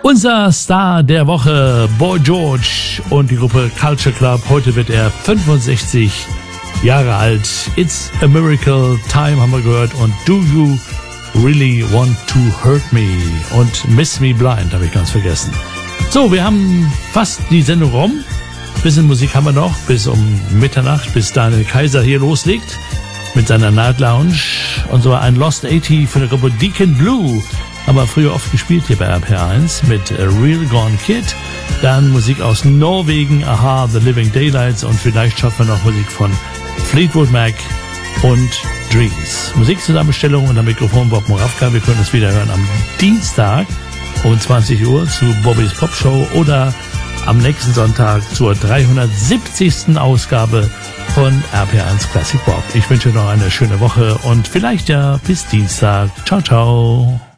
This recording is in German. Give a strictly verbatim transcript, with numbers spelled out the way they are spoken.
Unser Star der Woche, Boy George und die Gruppe Culture Club. Heute wird er fünfundsechzig Jahre alt. It's a Miracle Time haben wir gehört und Do You Really Want to Hurt Me und Miss Me Blind habe ich ganz vergessen. So, wir haben fast die Sendung rum. Bisschen Musik haben wir noch bis um Mitternacht, bis Daniel Kaiser hier loslegt mit seiner Night Lounge. Und so ein Lost achtzig von der Gruppe Deacon Blue. Haben wir früher oft gespielt hier bei R P R eins mit Real Gone Kid. Dann Musik aus Norwegen, Aha, The Living Daylights und vielleicht schaffen wir noch Musik von Fleetwood Mac und Dreams. Musikzusammenstellung und am Mikrofon Bob Moravka. Wir können uns wieder hören am Dienstag um zwanzig Uhr zu Bobbys Pop Show oder am nächsten Sonntag zur dreihundertsiebzigsten Ausgabe von R P R eins Classic Pop. Ich wünsche noch eine schöne Woche und vielleicht ja bis Dienstag. Ciao, ciao.